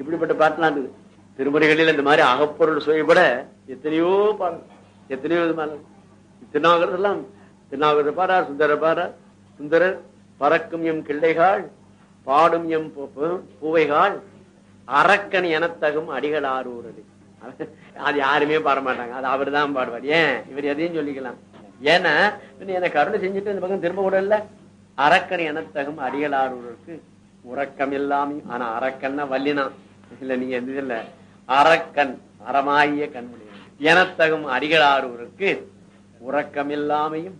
இப்படிப்பட்ட பாட்டுலாம் இருக்குது திருமுறைகளில். இந்த மாதிரி அகப்பொருள் சுவைப்பட எத்தனையோ பாடல், எத்தனையோ விதமான திருநாவுக்கரசெல்லாம். திருநாவுக்கரசர் பாரார், சுந்தரர் பாரார். சுந்தரர் பறக்கும் எம் கிள்ளைகாள் பாடும் எம் பூவைகாள் அரக்கன் எனத்தகும் அடிகள் ஆரூரடி. அது யாருமே பாட மாட்டாங்க, அது அவர் தான் பாடுவார். ஏன் இவர் எதையும் சொல்லிக்கலாம். ஏன்னா எனக்கு கருணை செஞ்சுட்டு இந்த பக்கம் திரும்ப கூட இல்ல. அரக்கன் எனத்தகும் அடிகள் ஆரூருக்கு உறக்கம் இல்லாமையும். ஆனா அரக்கன்னா வல்லினா இல்ல, நீங்க எந்த இல்ல, அரக்கன் அறமாகிய கண்முடி எனத்தகும் அடிகள் ஆரூருக்கு உறக்கம் இல்லாமையும்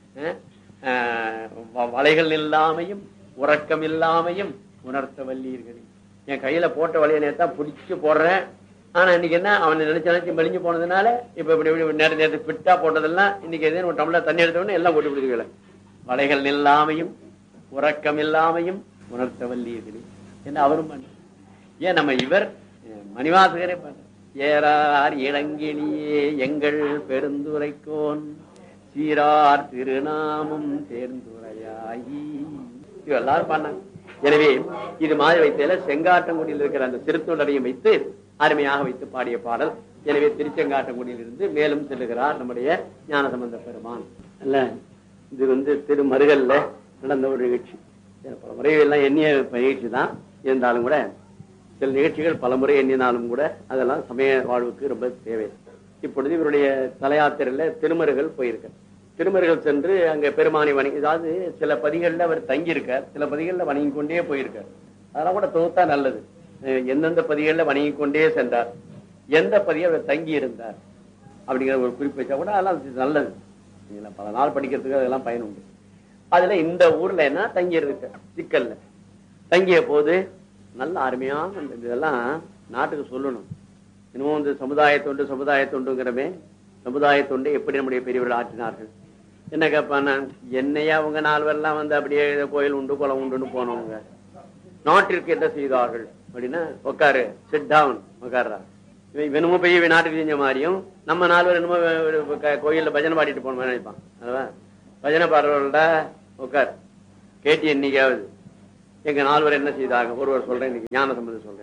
வலைகள் இல்லாமையும் உறக்கம் இல்லாமையும் உணர்த்த வல்லீர்கள். என் கையில போட்ட வலையை நேரத்தான் பிடிச்சு போடுறேன். ஆனா இன்னைக்கு என்ன, அவனை நினைச்சு மெலிஞ்சு போனதுனால இப்ப இப்படி நேரத்தை பிட்டா போட்டதெல்லாம் இன்னைக்கு எதே ஒரு டம்ளர் தண்ணி எடுத்தவொடனே எல்லாம் போட்டு விடுதுகளை. வலைகள் இல்லாமையும் உறக்கம் இல்லாமையும் உணர்த்த வல்லீர்கள் என்ன அவரும் பண்ண. ஏன் நம்ம இவர் மணிவாசகரே பண்ண, ஏறார் இளங்கிளியே எங்கள் பெருந்துரைக்கோன் சீரார் திருநாமம் தேர்ந்துரையாயி, எல்லாரும் பண்ணாங்க. எனவே இது மாதிரி வைத்தல செங்காட்டங்குடியில் இருக்கிற அந்த சிறுத்தொடரையும் வைத்து அருமையாக வைத்து பாடிய பாடல். எனவே திருச்செங்காட்டங்குடியில் இருந்து மேலும் செல்லுகிறார் நம்முடைய ஞானசம்பந்த பெருமான். அல்ல, இது திருமருகல்ல நடந்த ஒரு நிகழ்ச்சி. பல முறை எல்லாம் எண்ணிய நிகழ்ச்சி தான் இருந்தாலும் கூட சில நிகழ்ச்சிகள் பல முறை எண்ணினாலும் கூட அதெல்லாம் சமய வாழ்வுக்கு ரொம்ப தேவை. இப்பொழுது இவருடைய தலையாத்திரையில திருமருகல் போயிருக்க. திருமருகல் சென்று அங்க பெருமானை வணங்கி, அதாவது சில பதிகள்ல அவர் தங்கியிருக்கார், சில பதிகள்ல வணங்கி கொண்டே போயிருக்கார். அதெல்லாம் கூட தொகுத்தா நல்லது. எந்தெந்த பதிகள்ல வணங்கி கொண்டே சென்றார், எந்த பதிகள் அவர் தங்கி இருந்தார் அப்படிங்கிற ஒரு குறிப்பு வச்சா கூட அதெல்லாம் நல்லது. பல நாள் படிக்கிறதுக்கு அதெல்லாம் பயன் உண்டு. அதுல இந்த ஊர்ல என்ன தங்கி இருக்க சிக்கல்ல தங்கிய போது நல்ல அருமையான இதெல்லாம் நாட்டுக்கு சொல்லணும். இன்னமும் இந்த சமுதாய தொண்டுங்கிறமே, சமுதாய தொண்டு எப்படி நம்முடைய பெரியவர்கள் ஆற்றினார்கள். என்ன கேட்பான, என்னையா அவங்க 4 பேர்லாம் அப்படியே கோயில் உண்டு குளம் உண்டுன்னு போனவங்க, நாட்டிற்கு என்ன செய்தார்கள் அப்படின்னா, உட்காரு, சிட் டவுன், உட்கார்றா. இவனுமோ போய் நாட்டுக்கு செஞ்ச மாதிரியும் நம்ம 4 பேர் என்னமோ கோயில்ல பஜனை பாடிட்டு போன மாதிரி நினைப்பான். அதுவா பஜனை பாடுறவர்கள்ட உட்கார், கேட்டி என்னைக்காவது எங்க 4 பேர் என்ன செய்தாங்க ஒருவர் சொல்றேன், இன்னைக்கு ஞான சம்பந்தம் சொல்றேன்.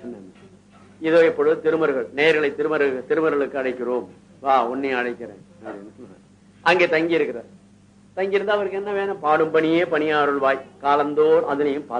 இதோ இப்பொழுது திருமருகள் நேர்களை திருமருகளுக்கு அழைக்கிறோம், வா உன்னையும் அழைக்கிறேன். அங்கே தங்கி இருக்கிறார். தங்கியிருந்தா அவருக்கு என்ன வேணும், பாடும் பணியே பணியாருள்வாய் காலந்தோர் அதனையும்